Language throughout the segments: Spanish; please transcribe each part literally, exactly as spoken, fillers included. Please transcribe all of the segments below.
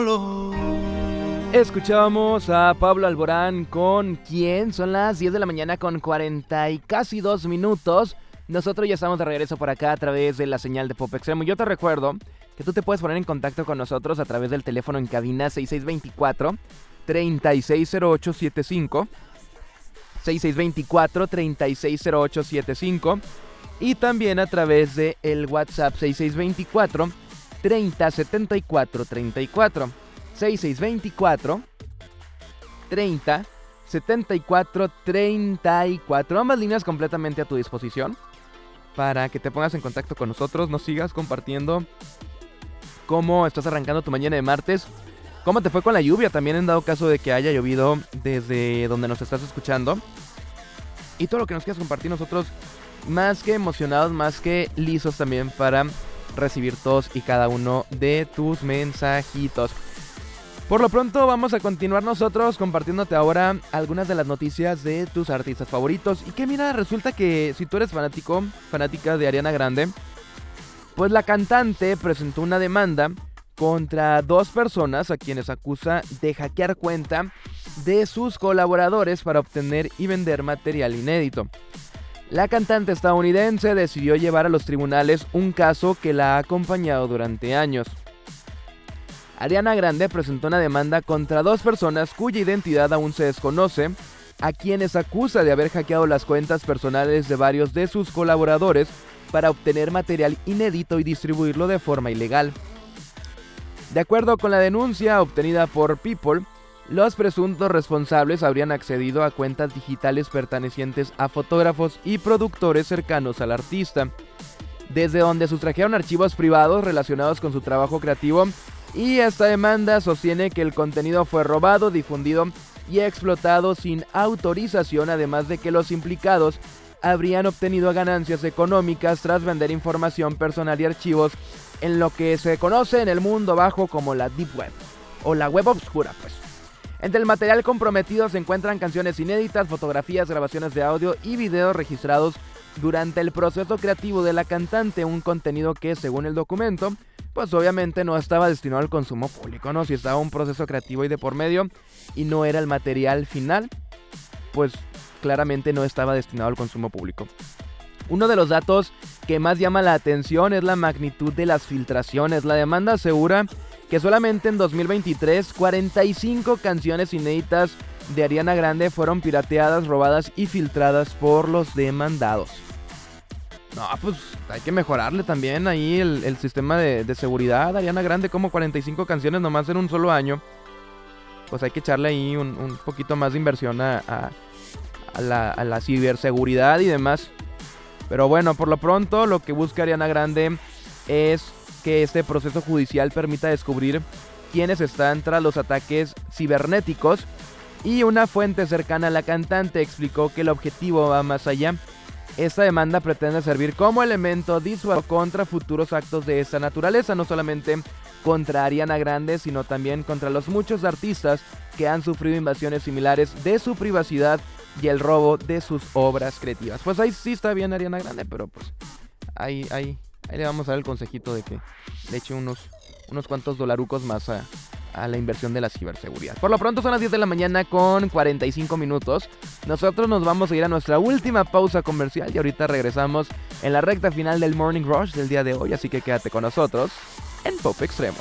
Escuchamos a Pablo Alborán con ¿Quién? Son las diez de la mañana con cuarenta y casi dos minutos. Nosotros ya estamos de regreso por acá a través de la señal de Pop Extremo. Yo te recuerdo que tú te puedes poner en contacto con nosotros a través del teléfono en cabina seis seis dos cuatro, tres seis cero ocho siete cinco. seis seis dos cuatro, tres seis cero ocho siete cinco. Y también a través de el WhatsApp seis seis dos cuatro, treinta setenta y cuatro treinta y cuatro. seis seis dos cuatro, treinta setenta y cuatro treinta y cuatro. Ambas líneas completamente a tu disposición para que te pongas en contacto con nosotros, nos sigas compartiendo cómo estás arrancando tu mañana de martes, cómo te fue con la lluvia, también en dado caso de que haya llovido desde donde nos estás escuchando, y todo lo que nos quieras compartir. Nosotros más que emocionados, más que listos también para recibir todos y cada uno de tus mensajitos. Por lo pronto vamos a continuar nosotros compartiéndote ahora algunas de las noticias de tus artistas favoritos. Y que mira, resulta que si tú eres fanático, fanática de Ariana Grande, pues la cantante presentó una demanda contra dos personas a quienes acusa de hackear cuenta de sus colaboradores para obtener y vender material inédito. La cantante estadounidense decidió llevar a los tribunales un caso que la ha acompañado durante años. Ariana Grande presentó una demanda contra dos personas cuya identidad aún se desconoce, a quienes acusa de haber hackeado las cuentas personales de varios de sus colaboradores para obtener material inédito y distribuirlo de forma ilegal. De acuerdo con la denuncia obtenida por People, los presuntos responsables habrían accedido a cuentas digitales pertenecientes a fotógrafos y productores cercanos al artista, desde donde sustrajeron archivos privados relacionados con su trabajo creativo. Y esta demanda sostiene que el contenido fue robado, difundido y explotado sin autorización, además de que los implicados habrían obtenido ganancias económicas tras vender información personal y archivos en lo que se conoce en el mundo bajo como la Deep Web, o la web obscura, pues. Entre el material comprometido se encuentran canciones inéditas, fotografías, grabaciones de audio y videos registrados durante el proceso creativo de la cantante, un contenido que, según el documento, pues obviamente no estaba destinado al consumo público, ¿no? Si estaba un proceso creativo y de por medio y no era el material final, pues claramente no estaba destinado al consumo público. Uno de los datos que más llama la atención es la magnitud de las filtraciones. La demanda asegura que solamente en dos mil veintitrés, cuarenta y cinco canciones inéditas de Ariana Grande fueron pirateadas, robadas y filtradas por los demandados. No, pues hay que mejorarle también ahí el, el sistema de, de seguridad. Ariana Grande, como cuarenta y cinco canciones nomás en un solo año. Pues hay que echarle ahí un, un poquito más de inversión a, a, a, la, a la ciberseguridad y demás. Pero bueno, por lo pronto lo que busca Ariana Grande es que este proceso judicial permita descubrir quiénes están tras los ataques cibernéticos. Y una fuente cercana a la cantante explicó que el objetivo va más allá. Esta demanda pretende servir como elemento disuasorio contra futuros actos de esta naturaleza, no solamente contra Ariana Grande, sino también contra los muchos artistas que han sufrido invasiones similares de su privacidad y el robo de sus obras creativas. Pues ahí sí está bien Ariana Grande, pero pues ahí, ahí, ahí le vamos a dar el consejito de que le eche unos, unos cuantos dolarucos más a... a la inversión de la ciberseguridad. Por lo pronto son las diez de la mañana con cuarenta y cinco minutos. Nosotros nos vamos a ir a nuestra última pausa comercial y ahorita regresamos en la recta final del Morning Rush del día de hoy, así que quédate con nosotros en Pop Extremo.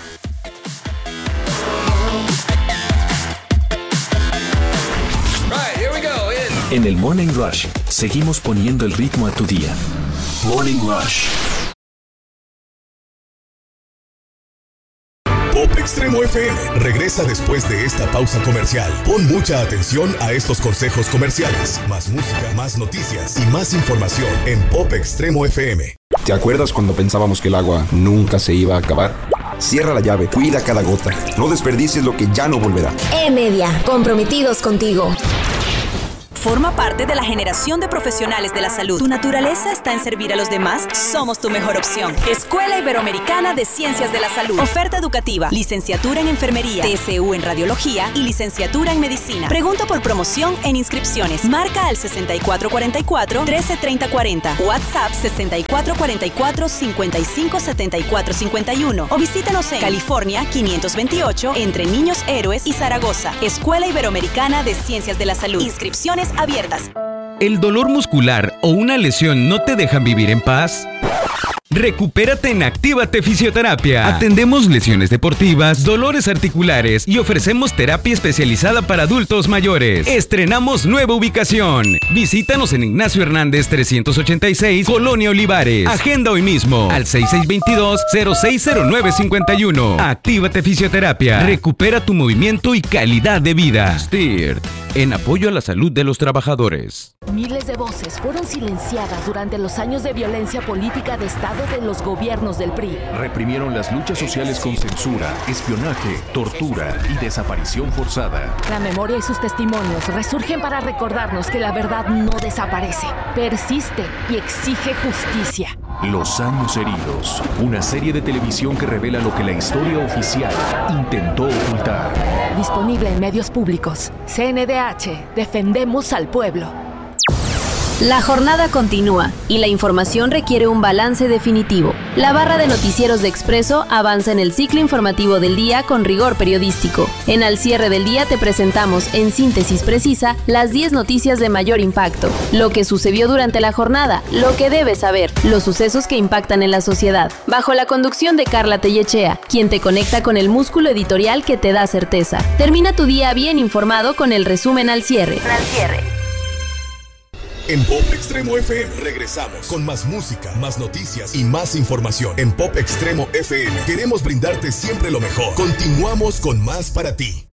Right, here we go. In... En el Morning Rush seguimos poniendo el ritmo a tu día. Morning Rush. Pop Extremo F M regresa después de esta pausa comercial. Pon mucha atención a estos consejos comerciales. Más música, más noticias y más información en Pop Extremo F M. ¿Te acuerdas cuando pensábamos que el agua nunca se iba a acabar? Cierra la llave, cuida cada gota. No desperdicies lo que ya no volverá. E-Media, comprometidos contigo. Forma parte de la generación de profesionales de la salud. ¿Tu naturaleza está en servir a los demás? Somos tu mejor opción. Escuela Iberoamericana de Ciencias de la Salud. Oferta educativa, licenciatura en enfermería, T S U en radiología y licenciatura en medicina. Pregunta por promoción en inscripciones. Marca al sesenta y cuatro cuarenta y cuatro, trece treinta cuarenta. WhatsApp sesenta y cuatro cuarenta y cuatro, cincuenta y cinco setenta y cuatro cincuenta y uno. O visítanos en California quinientos veintiocho, entre Niños Héroes y Zaragoza. Escuela Iberoamericana de Ciencias de la Salud. Inscripciones abiertas. ¿El dolor muscular o una lesión no te dejan vivir en paz? Recupérate en Actívate Fisioterapia. Atendemos lesiones deportivas, dolores articulares y ofrecemos terapia especializada para adultos mayores. Estrenamos nueva ubicación. Visítanos en Ignacio Hernández trescientos ochenta y seis, Colonia Olivares. Agenda hoy mismo al seis seis dos dos, cero seis cero nueve cinco uno. Actívate Fisioterapia. Recupera tu movimiento y calidad de vida. S T I R T, en apoyo a la salud de los trabajadores. Miles de voces fueron silenciadas durante los años de violencia política de Estado de los gobiernos del P R I. Reprimieron las luchas sociales con censura, espionaje, tortura y desaparición forzada. La memoria y sus testimonios resurgen para recordarnos que la verdad no desaparece, persiste y exige justicia. Los años heridos, una serie de televisión que revela lo que la historia oficial intentó ocultar. Disponible en medios públicos. C N D H, defendemos al pueblo. La jornada continúa y la información requiere un balance definitivo. La barra de noticieros de Expreso avanza en el ciclo informativo del día con rigor periodístico. En Al Cierre del Día te presentamos en síntesis precisa las diez noticias de mayor impacto, lo que sucedió durante la jornada, lo que debes saber, los sucesos que impactan en la sociedad, bajo la conducción de Carla Tellechea, quien te conecta con el músculo editorial que te da certeza. Termina tu día bien informado con el resumen Al Cierre. Al Cierre. En Pop Extremo F M regresamos con más música, más noticias y más información. En Pop Extremo F M queremos brindarte siempre lo mejor. Continuamos con más para ti.